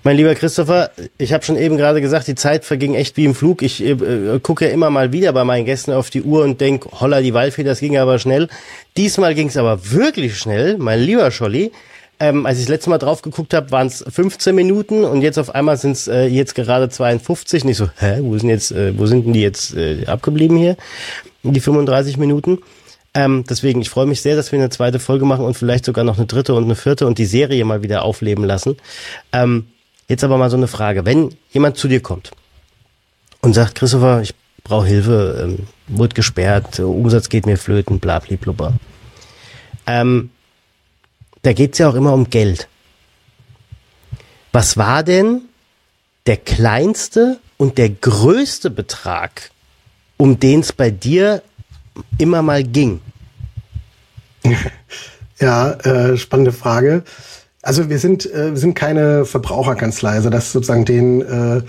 Mein lieber Christopher, ich habe schon eben gerade gesagt, die Zeit verging echt wie im Flug. Ich gucke ja immer mal wieder bei meinen Gästen auf die Uhr und denk, holla die Waldfee, das ging aber schnell. Diesmal ging es aber wirklich schnell, mein lieber Scholli. Als ich das letzte Mal drauf geguckt habe, waren es 15 Minuten und jetzt auf einmal sind es jetzt gerade 52. Und ich so, wo sind denn die jetzt abgeblieben hier? Die 35 Minuten. Deswegen, ich freue mich sehr, dass wir eine zweite Folge machen und vielleicht sogar noch eine dritte und eine vierte und die Serie mal wieder aufleben lassen. Jetzt aber mal so eine Frage. Wenn jemand zu dir kommt und sagt, Christopher, ich brauche Hilfe, wurde gesperrt, Umsatz geht mir flöten, bla bla bla. Da geht's ja auch immer um Geld. Was war denn der kleinste und der größte Betrag, um den es bei dir immer mal ging? Ja, spannende Frage. Also wir sind keine Verbraucherkanzlei, also das sozusagen den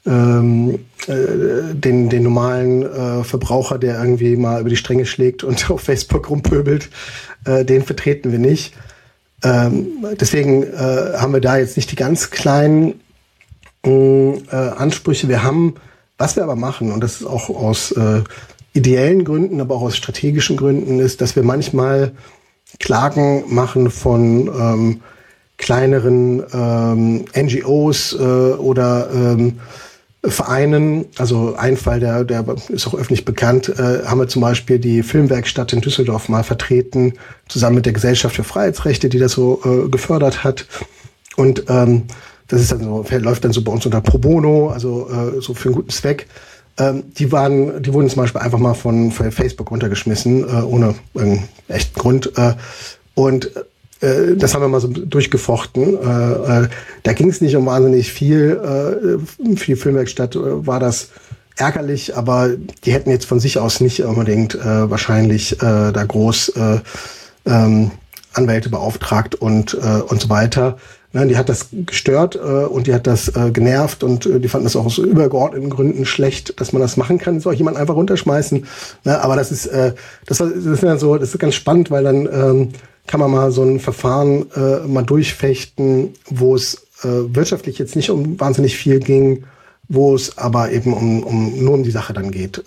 normalen Verbraucher, der irgendwie mal über die Stränge schlägt und auf Facebook rumpöbelt, den vertreten wir nicht. Deswegen haben wir da jetzt nicht die ganz kleinen Ansprüche. Was wir aber machen, und das ist auch aus ideellen Gründen, aber auch aus strategischen Gründen, ist, dass wir manchmal Klagen machen von kleineren NGOs oder Vereinen. Also ein Fall, der ist auch öffentlich bekannt, haben wir zum Beispiel die Filmwerkstatt in Düsseldorf mal vertreten, zusammen mit der Gesellschaft für Freiheitsrechte, die das so gefördert hat. Und das ist dann so, läuft dann so bei uns unter Pro Bono, also so für einen guten Zweck. Die wurden zum Beispiel einfach mal von Facebook runtergeschmissen, ohne irgendeinen echten Grund. Und das haben wir mal so durchgefochten. Da ging es nicht um wahnsinnig viel. Für die Filmwerkstatt war das ärgerlich, aber die hätten jetzt von sich aus nicht unbedingt wahrscheinlich da groß Anwälte beauftragt und so weiter. Ne, die hat das gestört und die hat das genervt und die fanden das auch aus übergeordneten Gründen schlecht, dass man das machen kann, soll jemand einfach runterschmeißen. Ne, aber das ist ganz spannend, weil dann kann man mal so ein Verfahren mal durchfechten, wo es wirtschaftlich jetzt nicht um wahnsinnig viel ging, wo es aber eben nur um die Sache dann geht,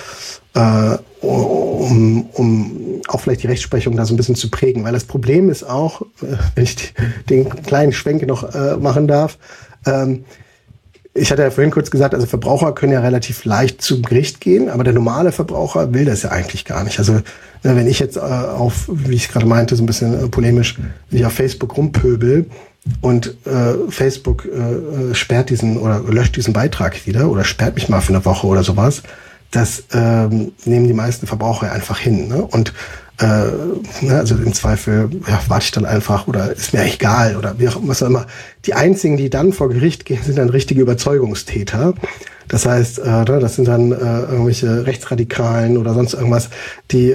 um auch vielleicht die Rechtsprechung da so ein bisschen zu prägen. Weil das Problem ist auch, wenn ich den kleinen Schwenk noch machen darf, ich hatte ja vorhin kurz gesagt, also Verbraucher können ja relativ leicht zum Gericht gehen, aber der normale Verbraucher will das ja eigentlich gar nicht. Also wenn ich jetzt wie ich gerade meinte, so ein bisschen polemisch, wenn ich auf Facebook rumpöbel und Facebook sperrt oder löscht diesen Beitrag wieder oder sperrt mich mal für eine Woche oder sowas, das nehmen die meisten Verbraucher einfach hin. Ne? Und also im Zweifel warte ich dann einfach oder ist mir egal oder was auch immer. Die einzigen, die dann vor Gericht gehen, sind dann richtige Überzeugungstäter. Das heißt, das sind dann irgendwelche Rechtsradikalen oder sonst irgendwas, die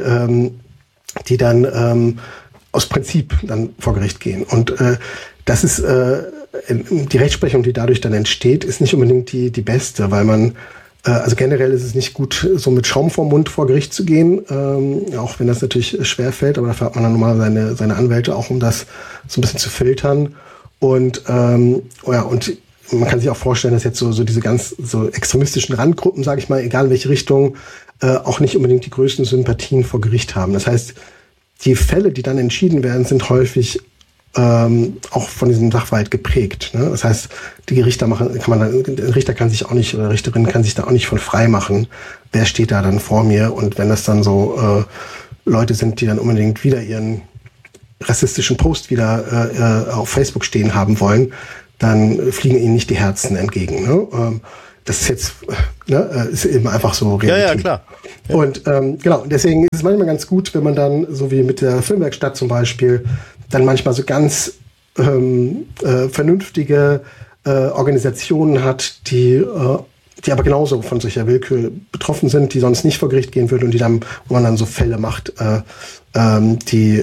dann aus Prinzip dann vor Gericht gehen. Und das ist die Rechtsprechung, die dadurch dann entsteht, ist nicht unbedingt die beste, weil man also generell ist es nicht gut, so mit Schaum vorm Mund vor Gericht zu gehen, auch wenn das natürlich schwer fällt, aber dafür hat man dann normal seine Anwälte auch, um das so ein bisschen zu filtern. Und und man kann sich auch vorstellen, dass jetzt so diese ganz so extremistischen Randgruppen, sage ich mal, egal in welche Richtung, auch nicht unbedingt die größten Sympathien vor Gericht haben. Das heißt, die Fälle, die dann entschieden werden, sind häufig auch von diesem Sachverhalt geprägt. Ne? Das heißt, der Richter kann sich auch nicht, oder Richterin kann sich da auch nicht von frei machen. Wer steht da dann vor mir? Und wenn das dann so Leute sind, die dann unbedingt wieder ihren rassistischen Post wieder auf Facebook stehen haben wollen, dann fliegen ihnen nicht die Herzen entgegen. Ne? Das ist jetzt ist eben einfach so Realität. Ja, klar. Ja. Und genau, deswegen ist es manchmal ganz gut, wenn man dann, so wie mit der Filmwerkstatt zum Beispiel, dann manchmal so ganz vernünftige Organisationen hat, die aber genauso von solcher Willkür betroffen sind, die sonst nicht vor Gericht gehen würden und wo man dann so Fälle macht, die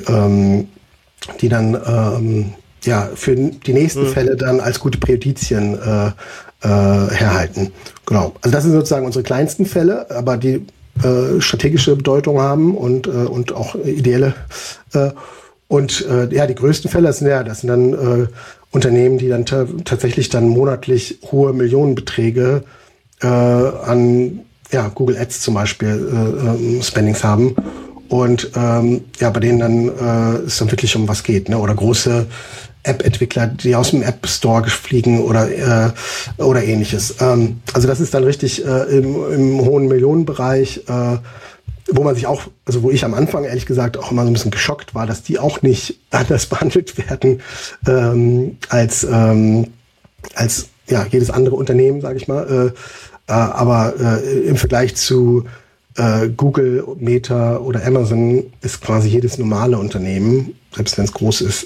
dann für die nächsten Fälle dann als gute Präjudizien herhalten. Genau. Also das sind sozusagen unsere kleinsten Fälle, aber die strategische Bedeutung haben und auch ideelle. Und die größten Fälle das sind dann Unternehmen, die dann tatsächlich dann monatlich hohe Millionenbeträge an Google Ads zum Beispiel Spendings haben. Und bei denen dann es dann wirklich um was geht, ne? Oder große App-Entwickler, die aus dem App Store fliegen oder ähnliches. Also das ist dann richtig im hohen Millionenbereich, wo man sich auch, also wo ich am Anfang ehrlich gesagt auch immer so ein bisschen geschockt war, dass die auch nicht anders behandelt werden als jedes andere Unternehmen, sage ich mal. Aber im Vergleich zu Google, Meta oder Amazon ist quasi jedes normale Unternehmen, selbst wenn es groß ist,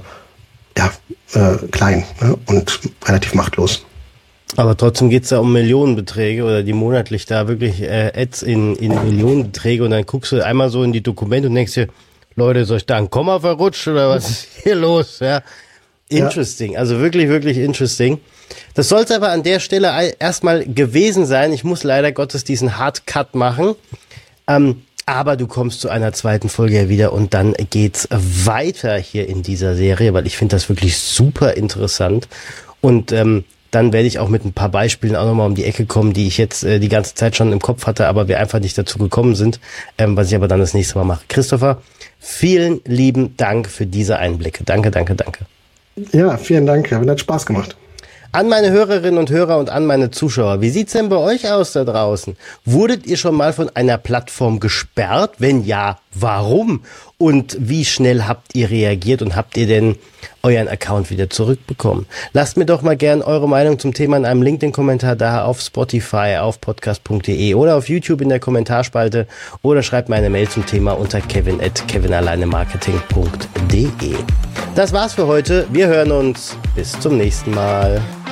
klein, ne? Und relativ machtlos. Aber trotzdem geht's da um Millionenbeträge oder die monatlich da wirklich Ads in Millionenbeträge und dann guckst du einmal so in die Dokumente und denkst dir, Leute, ist euch da ein Komma verrutscht oder was ist hier los? Ja, interesting, also wirklich, wirklich interesting. Das soll es aber an der Stelle erstmal gewesen sein. Ich muss leider Gottes diesen Hardcut machen. Aber du kommst zu einer zweiten Folge ja wieder und dann geht's weiter hier in dieser Serie, weil ich finde das wirklich super interessant. Und dann werde ich auch mit ein paar Beispielen auch nochmal um die Ecke kommen, die ich jetzt die ganze Zeit schon im Kopf hatte, aber wir einfach nicht dazu gekommen sind, was ich aber dann das nächste Mal mache. Christopher, vielen lieben Dank für diese Einblicke. Danke, danke, danke. Ja, vielen Dank. Hat Spaß gemacht. An meine Hörerinnen und Hörer und an meine Zuschauer, wie sieht's denn bei euch aus da draußen? Wurdet ihr schon mal von einer Plattform gesperrt? Wenn ja, warum? Und wie schnell habt ihr reagiert und habt ihr denn euren Account wieder zurückbekommen? Lasst mir doch mal gern eure Meinung zum Thema in einem LinkedIn-Kommentar da auf Spotify, auf podcast.de oder auf YouTube in der Kommentarspalte oder schreibt mir eine Mail zum Thema unter kevin@kevinalleinemarketing.de. Das war's für heute. Wir hören uns. Bis zum nächsten Mal.